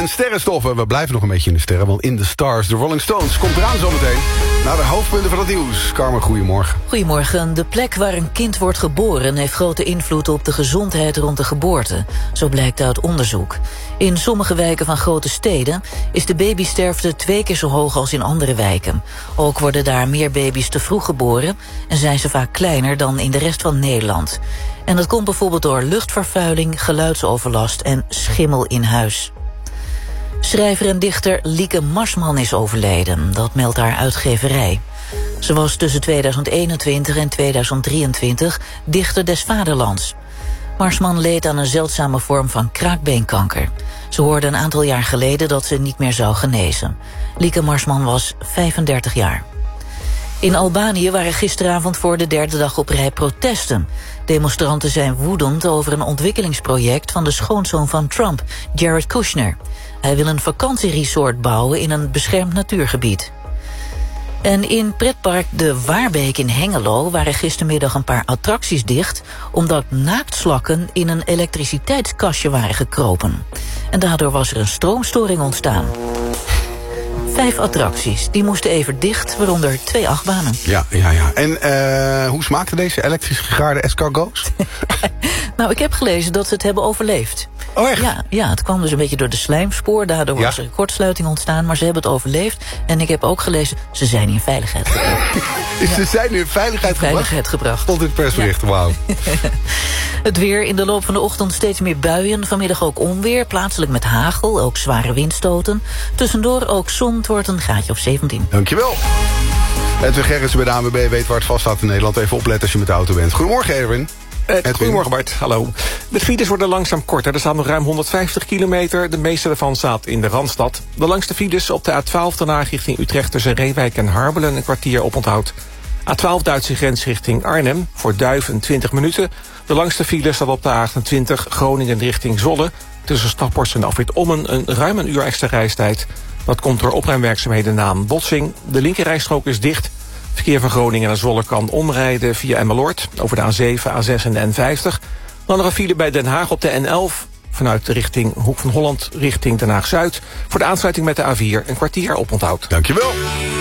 en sterrenstoffen. We blijven nog een beetje in de sterren, want In the Stars, de Rolling Stones, komt eraan zometeen. Naar de hoofdpunten van het nieuws. Carmen, goedemorgen. Goedemorgen. De plek waar een kind wordt geboren heeft grote invloed op de gezondheid rond de geboorte. Zo blijkt uit onderzoek. In sommige wijken van grote steden is de babysterfte 2 keer zo hoog als in andere wijken. Ook worden daar meer baby's te vroeg geboren en zijn ze vaak kleiner dan in de rest van Nederland. En dat komt bijvoorbeeld door luchtvervuiling, geluidsoverlast en schimmel in huis. Schrijver en dichter Lieke Marsman is overleden, dat meldt haar uitgeverij. Ze was tussen 2021 en 2023 dichter des vaderlands. Marsman leed aan een zeldzame vorm van kraakbeenkanker. Ze hoorde een aantal jaar geleden dat ze niet meer zou genezen. Lieke Marsman was 35 jaar. In Albanië waren gisteravond voor de 3e dag op rij protesten. Demonstranten zijn woedend over een ontwikkelingsproject van de schoonzoon van Trump, Jared Kushner. Hij wil een vakantieresort bouwen in een beschermd natuurgebied. En in pretpark De Waarbeek in Hengelo waren gistermiddag een paar attracties dicht, omdat naaktslakken in een elektriciteitskastje waren gekropen. En daardoor was er een stroomstoring ontstaan. 5 attracties, die moesten even dicht, waaronder 2 achtbanen. Ja. En hoe smaakten deze elektrisch gegaarde escargots? Nou, ik heb gelezen dat ze het hebben overleefd. Oh, echt? Ja, het kwam dus een beetje door de slijmspoor. Daardoor was er een kortsluiting ontstaan, maar ze hebben het overleefd. En ik heb ook gelezen, ze zijn in veiligheid gebracht. Ze zijn nu in veiligheid gebracht? Stond in het persbericht, wauw. Het weer in de loop van de ochtend steeds meer buien. Vanmiddag ook onweer, plaatselijk met hagel, ook zware windstoten. Tussendoor ook zon, het wordt een graadje of 17. Dankjewel. Edwin Gerritsen bij de ANWB weet waar het vast staat in Nederland. Even opletten als je met de auto bent. Goedemorgen, Erwin. Goedemorgen Bart, hallo. De files worden langzaam korter. Er staan nog ruim 150 kilometer. De meeste daarvan staat in de Randstad. De langste files op de A12 Den Haag richting Utrecht tussen Reewijk en Harbelen een kwartier oponthoud. A12 Duitse grens richting Arnhem voor Duiven 20 minuten. De langste file staat op de A28 Groningen richting Zwolle. Tussen Staphorst en Afrit Ommen ruim een uur extra reistijd. Dat komt door opruimwerkzaamheden na een botsing. De linkerrijstrook is dicht. Verkeer van Groningen naar Zwolle kan omrijden via Emmeloord over de A7, A6 en de N50. Dan nog een file bij Den Haag op de N11... vanuit de richting Hoek van Holland richting Den Haag-Zuid... voor de aansluiting met de A4 een kwartier oponthoud. Dankjewel.